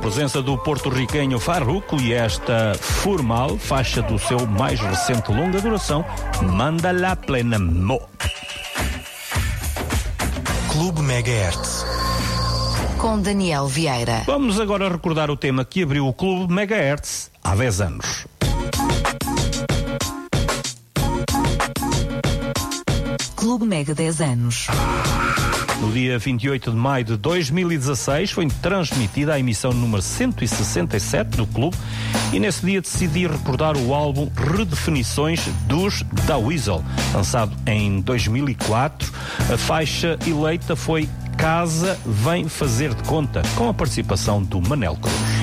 presença do porto-riquenho Farruko e esta formal faixa do seu mais recente longa duração, Manda la Plena Mo. Clube Megahertz. Com Daniel Vieira. Vamos agora recordar o tema que abriu o Clube Megahertz há 10 anos. Clube Mega 10 anos. No dia 28 de maio de 2016 foi transmitida a emissão número 167 do clube e nesse dia decidi recordar o álbum Redefinições dos Da Weasel, lançado em 2004. A faixa eleita foi Casa Vem Fazer de Conta, com a participação do Manel Cruz.